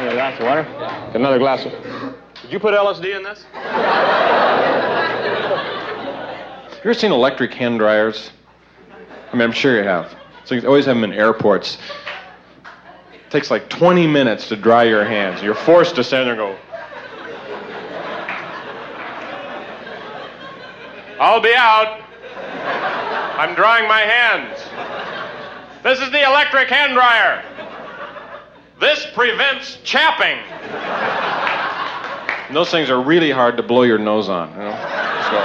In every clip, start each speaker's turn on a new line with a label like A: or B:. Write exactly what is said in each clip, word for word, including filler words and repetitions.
A: Another glass of water? Another glass of... Did you put L S D in this?
B: You ever seen electric hand dryers? I mean, I'm sure you have. So you always have them in airports. It takes like twenty minutes to dry your hands. You're forced to stand there and go...
A: I'll be out. I'm drying my hands. This is the electric hand dryer. This prevents chapping.
B: And those things are really hard to blow your nose on, you know? So...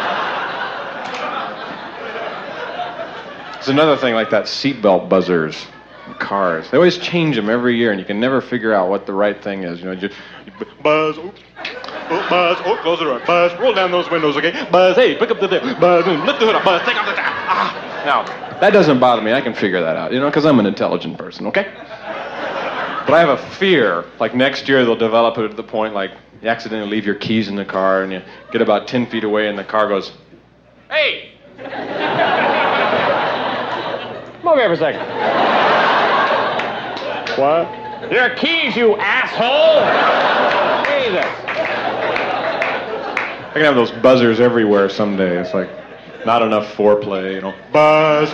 B: There's another thing like that, seatbelt buzzers in cars. They always change them every year, and you can never figure out what the right thing is. You know, you, you buzz, oops, oh, buzz, oh, close the door, buzz, roll down those windows, okay? Buzz, hey, pick up the, buzz, lift the hood up, buzz, take off the top. Ah. Now, that doesn't bother me. I can figure that out, you know, because I'm an intelligent person, okay? But I have a fear, like next year they'll develop it to the point, like, you accidentally leave your keys in the car, and you get about ten feet away, and the car goes, hey!
A: Come over here for a second. What? Your keys, you asshole! Jesus.
B: I can have those buzzers everywhere someday. It's like not enough foreplay, you know. Buzz.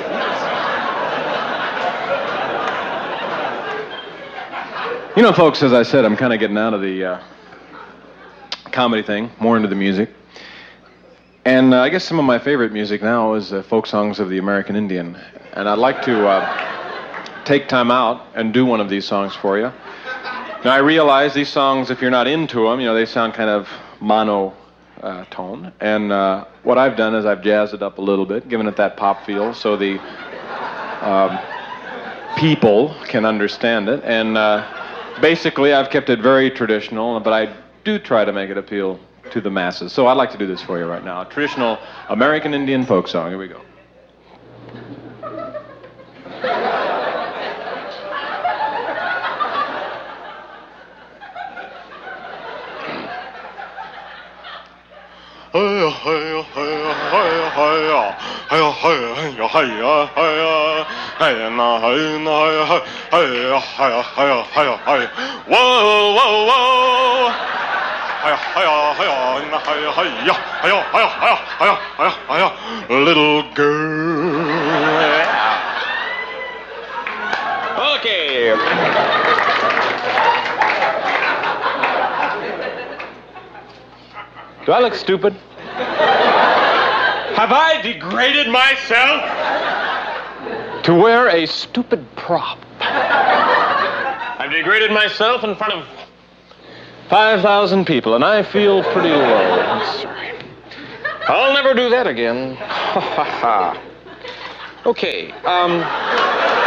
B: You know, folks, as I said, I'm kind of getting out of the uh, comedy thing, more into the music. And uh, I guess some of my favorite music now is uh, folk songs of the American Indian. And I'd like to uh, take time out and do one of these songs for you. Now, I realize these songs, if you're not into them, you know, they sound kind of mono uh, tone. And uh, what I've done is I've jazzed it up a little bit, given it that pop feel, so the um, people can understand it. And uh, basically, I've kept it very traditional, but I do try to make it appeal to the masses. So I'd like to do this for you right now. A traditional American Indian folk song. Here we go. Whoa, whoa, whoa. Little girl.
A: Okay. Do I look stupid? Have I degraded myself to wear a stupid prop? I've degraded myself in front of five thousand people, and I feel pretty low. I'm sorry. I'll never do that again. Ha ha ha. Okay, um...